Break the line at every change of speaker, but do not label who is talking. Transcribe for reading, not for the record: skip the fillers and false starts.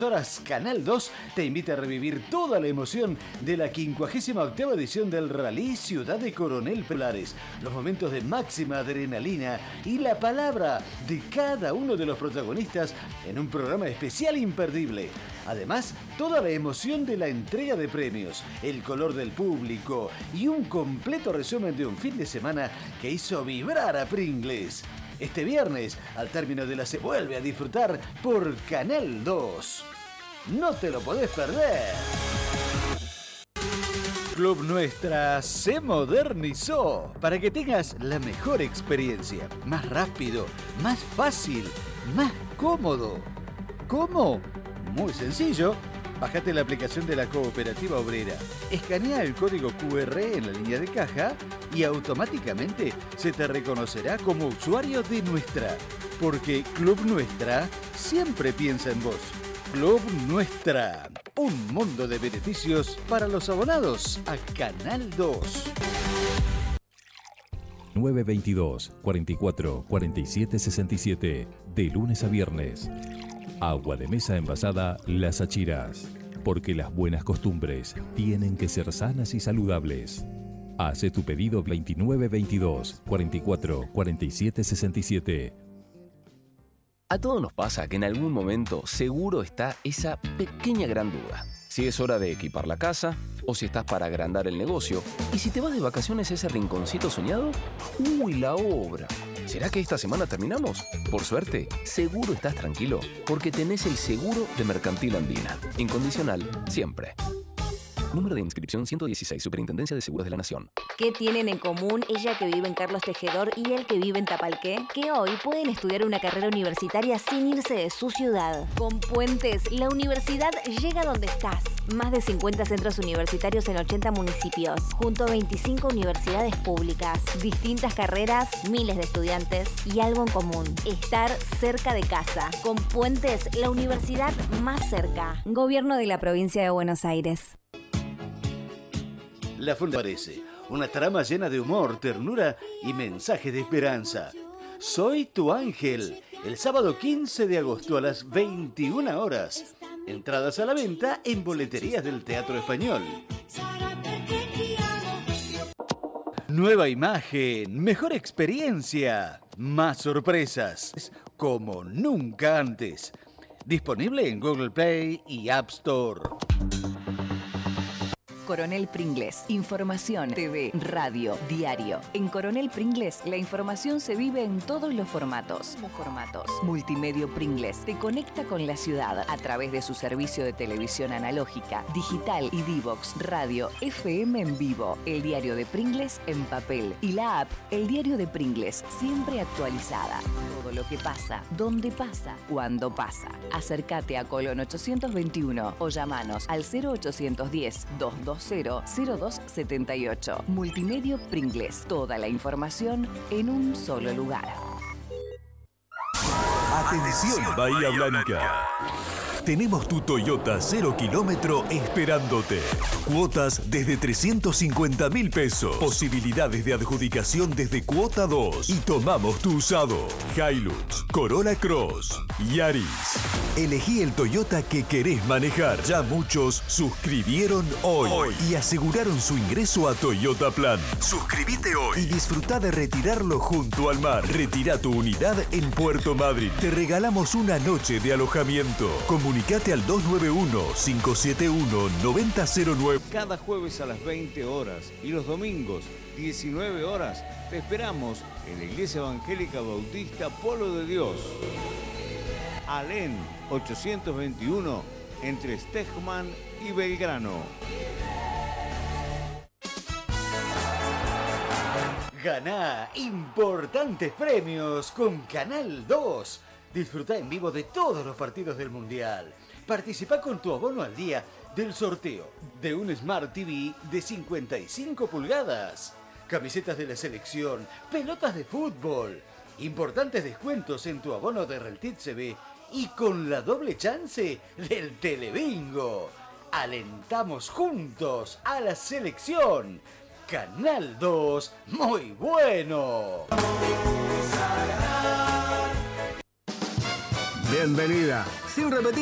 Canal 2 te invita a revivir toda la emoción de la 58ª edición del Rally Ciudad de Coronel Polares, los momentos de máxima adrenalina y la palabra de cada uno de los protagonistas en un programa especial imperdible. Además, toda la emoción de la entrega de premios, el color del público y un completo resumen de un fin de semana que hizo vibrar a Pringles. Este viernes, al término de se vuelve a disfrutar por Canal 2. No te lo podés perder. Club Nuestra se modernizó para que tengas la mejor experiencia, más rápido, más fácil, más cómodo. ¿Cómo? Muy sencillo. Bájate la aplicación de la Cooperativa Obrera, escanea el código QR en la línea de caja y automáticamente se te reconocerá como usuario de Nuestra, porque Club Nuestra siempre piensa en vos. Club Nuestra, un mundo de beneficios para los abonados a Canal 2.
922 44 47 67, de lunes a viernes. Agua de mesa envasada Las Achiras, porque las buenas costumbres tienen que ser sanas y saludables. Hace tu pedido 2922 44 47 67.
A todos nos pasa que en algún momento seguro está esa pequeña gran duda. Si es hora de equipar la casa, o si estás para agrandar el negocio, y si te vas de vacaciones a ese rinconcito soñado, ¡uy, la obra! ¿Será que esta semana terminamos? Por suerte, seguro estás tranquilo, porque tenés el seguro de Mercantil Andina. Incondicional, siempre. Número de inscripción 116, Superintendencia de Seguros de la Nación.
¿Qué tienen en común ella que vive en Carlos Tejedor y él que vive en Tapalqué? Que hoy pueden estudiar una carrera universitaria sin irse de su ciudad. Con Puentes, la universidad llega donde estás. Más de 50 centros universitarios en 80 municipios, junto a 25 universidades públicas, distintas carreras, miles de estudiantes y algo en común: estar cerca de casa. Con Puentes, la universidad más cerca. Gobierno de la Provincia de Buenos Aires.
La Funda parece una trama llena de humor, ternura y mensaje de esperanza. Soy tu ángel, el sábado 15 de agosto a las 21 horas. Entradas a la venta en boleterías del Teatro Español. Nueva imagen, mejor experiencia, más sorpresas, como nunca antes. Disponible en Google Play y App Store.
Coronel Pringles. Información, TV, radio, diario. En Coronel Pringles, la información se vive en todos los formatos. Multimedio Pringles te conecta con la ciudad a través de su servicio de televisión analógica, digital y Divox, radio, FM en vivo, el diario de Pringles en papel y la app El Diario de Pringles, siempre actualizada. Todo lo que pasa, dónde pasa, cuándo pasa. Acércate a Colón 821 o llamanos al 0810 220 0278. Multimedio Pringles. Toda la información en un solo lugar.
Atención, Bahía Blanca. Tenemos tu Toyota 0 kilómetro esperándote. Cuotas desde 350.000 pesos. Posibilidades de adjudicación desde cuota 2. Y tomamos tu usado. Hilux, Corolla Cross, Yaris. Elegí el Toyota que querés manejar. Ya muchos suscribieron hoy y aseguraron su ingreso a Toyota Plan. Suscríbete hoy y disfruta de retirarlo junto al mar. Retira tu unidad en Puerto Madryn. Te regalamos una noche de alojamiento. Comunicate al 291-571-9009.
Cada jueves a las 20 horas y los domingos 19 horas te esperamos en la Iglesia Evangélica Bautista Pueblo de Dios. Alén 821 entre Stegman y Belgrano.
Ganá importantes premios con Canal 2. Disfruta en vivo de todos los partidos del Mundial. Participa con tu abono al día del sorteo de un Smart TV de 55 pulgadas. Camisetas de la selección, pelotas de fútbol. Importantes descuentos en tu abono de Reltit CB y con la doble chance del Telebingo. Alentamos juntos a la selección. Canal 2, muy bueno.
Bienvenida. Sin repetir.